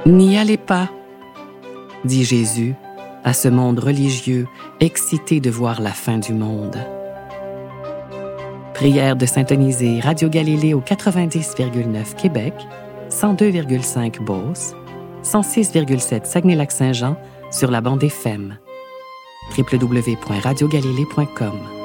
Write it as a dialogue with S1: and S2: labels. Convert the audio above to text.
S1: N'y allez pas, dit Jésus à ce monde religieux excité de voir la fin du monde. Prière de syntoniser Radio Galilée au 90,9 Québec, 102,5 Beauce, 106,7 Saguenay-Lac-Saint-Jean sur la bande FM. www.radiogalilée.com